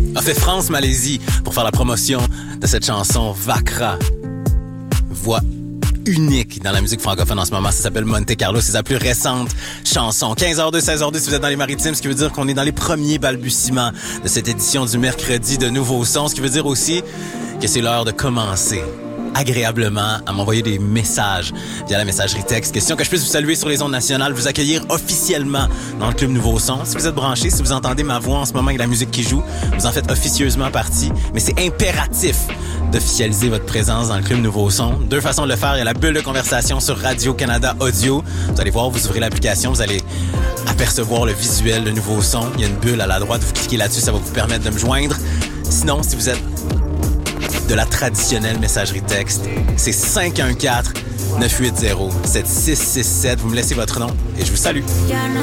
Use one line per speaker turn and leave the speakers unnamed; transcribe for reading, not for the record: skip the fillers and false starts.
a fait France-Malaisie pour faire la promotion de cette chanson Vakra. Voix unique dans la musique francophone en ce moment. Ça s'appelle Monte Carlo. C'est sa plus récente chanson. 15h02, 16h02 si vous êtes dans les Maritimes, ce qui veut dire qu'on est dans les premiers balbutiements de cette édition du mercredi de Nouveaux Sons, ce qui veut dire aussi que c'est l'heure de commencer agréablement à m'envoyer des messages via la messagerie texte. Question que je puisse vous saluer sur les ondes nationales, vous accueillir officiellement dans le Club Nouveaux Sons. Si vous êtes branchés, si vous entendez ma voix en ce moment et la musique qui joue, vous en faites officieusement partie. Mais c'est impératif d'officialiser votre présence dans le Club Nouveaux Sons. Deux façons de le faire. Il y a la bulle de conversation sur Radio-Canada Audio. Vous allez voir, vous ouvrez l'application, vous allez apercevoir le visuel de Nouveaux Sons. Il y a une bulle à la droite, vous cliquez là-dessus, ça va vous permettre de me joindre. Sinon, si vous êtes de la traditionnelle messagerie texte, c'est 514-980-7667. Vous me laissez votre nom et je vous salue.